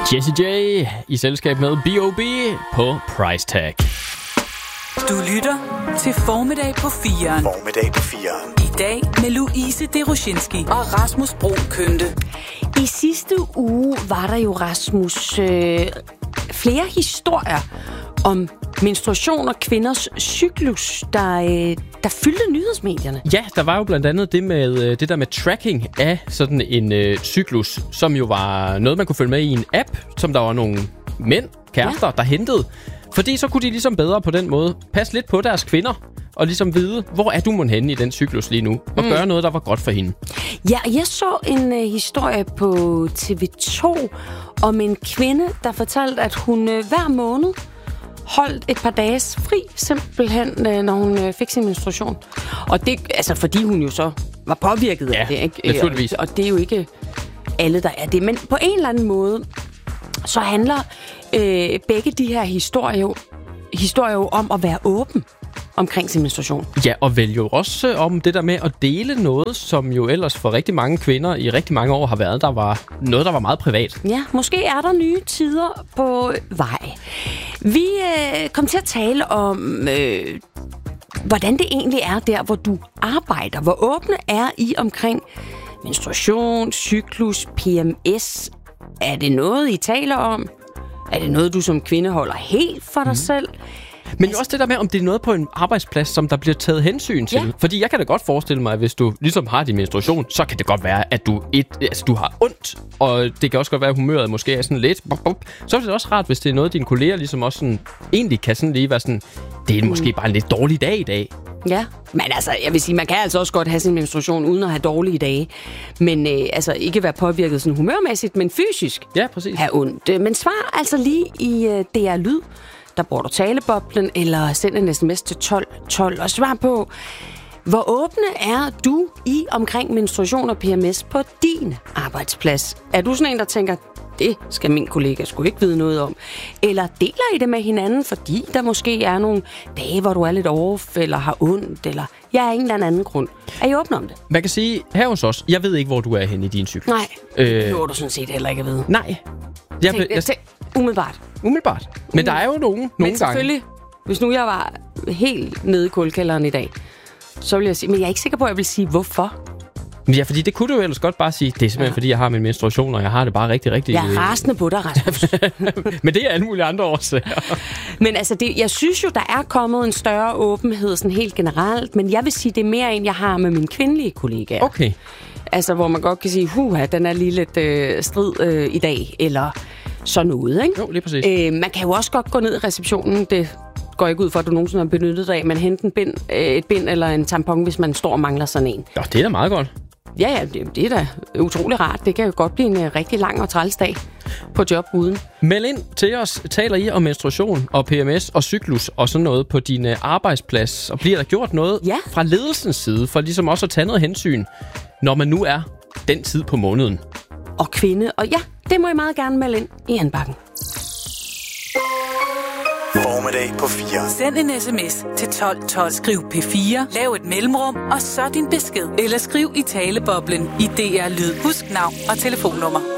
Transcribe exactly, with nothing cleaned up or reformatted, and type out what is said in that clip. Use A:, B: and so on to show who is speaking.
A: Jessie J i selskab med B O B på Price Tag.
B: Du lytter til Formiddag på firen.
C: Formiddag på firen.
B: I dag med Louise Deroshinski og Rasmus Bro Kønte.
D: I sidste uge var der jo, Rasmus, øh, flere historier om menstruation og kvinders cyklus, der, øh, der fyldte nyhedsmedierne.
A: Ja, der var jo blandt andet det med øh, det der med tracking af sådan en øh, cyklus, som jo var noget, man kunne følge med i en app, som der var nogle mænd, kærester, ja. der hentede. Fordi så kunne de ligesom bedre på den måde passe lidt på deres kvinder, og ligesom vide, hvor er du mon henne i den cyklus lige nu, og mm. gøre noget, der var godt for hende.
D: Ja, jeg så en uh, historie på T V to om en kvinde, der fortalte, at hun uh, hver måned holdt et par dages fri, simpelthen, uh, når hun uh, fik sin menstruation. Og det, altså, fordi hun jo så var påvirket
A: ja,
D: af det, ikke?
A: naturligvis.
D: Og, og det er jo ikke alle, der er det. Men på en eller anden måde, så handler øh, begge de her historier jo, historier jo om at være åben omkring sin menstruation.
A: Ja, og vel jo også om det der med at dele noget, som jo ellers for rigtig mange kvinder i rigtig mange år har været, der var noget, der var meget privat.
D: Ja, måske er der nye tider på vej. Vi øh, kom til at tale om, øh, hvordan det egentlig er der, hvor du arbejder. Hvor åbne er I omkring menstruation, cyklus, P M S? Er det noget, I taler om? Er det noget, du som kvinde holder helt for dig mm. selv?
A: Men jo også det der med, om det er noget på en arbejdsplads, som der bliver taget hensyn til. Ja. Fordi jeg kan da godt forestille mig, at hvis du ligesom har din menstruation, så kan det godt være, at du, et, altså, du har ondt, og det kan også godt være, at humøret måske er sådan lidt. Så er det også rart, hvis det er noget, dine kolleger ligesom også sådan, egentlig kan sådan lige være sådan, det er mm. måske bare en lidt dårlig dag i dag.
D: Ja, men altså, jeg vil sige, man kan altså også godt have sin menstruation uden at have dårlige dage. Men øh, altså ikke være påvirket sådan humørmæssigt, men fysisk.
A: Ja, præcis.
D: Have ondt. Men svar altså lige i øh, D R Lyd. Der bruger du taleboblen, eller send en sms til tolv tolv og svar på, hvor åbne er du i omkring menstruation og P M S på din arbejdsplads? Er du sådan en, der tænker, det skal min kollega sgu ikke vide noget om? Eller deler I det med hinanden, fordi der måske er nogle dage, hvor du er lidt off, eller har ondt, eller ja, en eller anden grund? Er I åbne om det?
A: Man kan sige, her hos os, jeg ved ikke, hvor du er henne i din cyklus.
D: Nej, øh, det behøver du sådan set heller ikke at vide.
A: Nej. Jeg,
D: tænk, jeg, tænk, umiddelbart.
A: Umiddelbart. Men mm. der er jo nogen, nogle
D: men
A: gange.
D: selvfølgelig, hvis nu jeg var helt nede i kuldekælderen i dag, så vil jeg sige, men jeg er ikke sikker på, at jeg vil sige, hvorfor.
A: Ja, fordi det kunne du jo ellers godt bare sige, det er simpelthen, ja. fordi jeg har min menstruation, og jeg har det bare rigtig, rigtig...
D: Jeg er rasende på dig, Rasmus.
A: Men det er alle mulige andre årsager.
D: Men altså, det, jeg synes jo, der er kommet en større åbenhed sådan helt generelt, men jeg vil sige, det er mere en, jeg har med mine kvindelige kollegaer.
A: Okay.
D: Altså, hvor man godt kan sige, huha, den er lige lidt øh, strid øh, i dag, eller sådan noget, ikke?
A: Jo, lige præcis.
D: Øh, man kan jo også godt gå ned i receptionen, det går ikke ud for, at du nogensinde har benyttet af, men hente en bind, øh, et bind eller en tampon, hvis man står og mangler sådan en.
A: Jo, det er da meget godt.
D: Ja, ja, det, det er da utrolig rart. Det kan jo godt blive en uh, rigtig lang og træls dag på job uden.
A: Meld ind til os. Taler I om menstruation og P M S og cyklus og sådan noget på din uh, arbejdsplads? Og bliver der gjort noget
D: ja.
A: fra ledelsens side, for ligesom også at tage noget hensyn, når man nu er den tid på måneden?
D: Og kvinde. Og ja, det må I meget gerne melde ind i indbakken.
C: Formiddag på fire.
B: Send en sms til tolv tolv. Skriv P fire, lav et mellemrum, og så din besked. Eller skriv i taleboblen i D R Lyd. Husk navn og telefonnummer.